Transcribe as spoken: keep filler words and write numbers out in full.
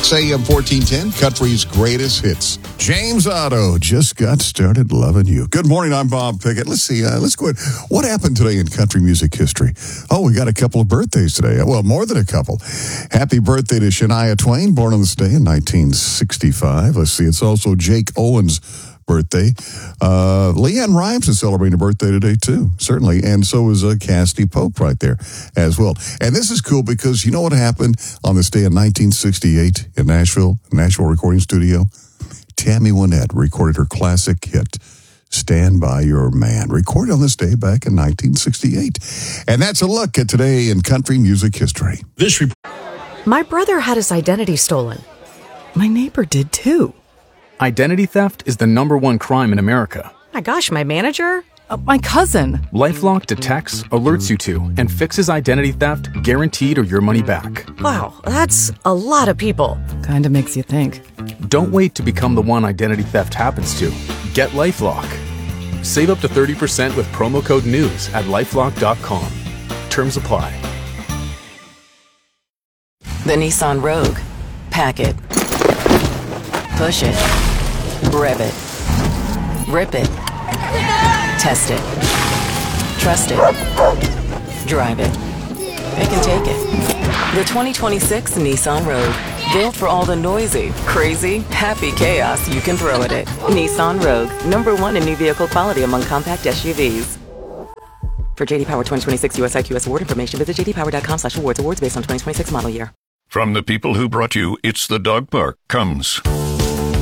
X A M fourteen ten, Country's greatest hits. James Otto, just got started loving you. Good morning, I'm Bob Pickett. Let's see, uh, let's go ahead. What happened today in country music history? Oh, we got a couple of birthdays today. Well, more than a couple. Happy birthday to Shania Twain, born on this day in nineteen sixty-five. Let's see, it's also Jake Owen's birthday. Uh, Leanne Rimes is celebrating a birthday today, too, certainly. And so is uh, Cassidy Pope right there as well. And this is cool because you know what happened on this day in nineteen sixty-eight in Nashville, Nashville Recording Studio? Tammy Wynette recorded her classic hit, Stand By Your Man, recorded on this day back in nineteen sixty-eight. And that's a look at today in country music history. This rep- My brother had his identity stolen. My neighbor did too. Identity theft is the number one crime in America. My gosh, my manager? Uh, my cousin. LifeLock detects, alerts you to, and fixes identity theft guaranteed or your money back. Wow, that's a lot of people. Kinda makes you think. Don't wait to become the one identity theft happens to. Get LifeLock. Save up to thirty percent with promo code NEWS at lifelock dot com. Terms apply. The Nissan Rogue. Pack it. Push it. Rev it. Rip it. Test it. Trust it. Drive it. Pick and take it. The twenty twenty-six Nissan Rogue. Built for all the noisy, crazy, happy chaos you can throw at it. Nissan Rogue. Number one in new vehicle quality among compact S U Vs. For J D Power twenty twenty-six U S I Q S award information, visit j d power dot com slash awards. Awards based on twenty twenty-six model year. From the people who brought you It's the Dog Park comes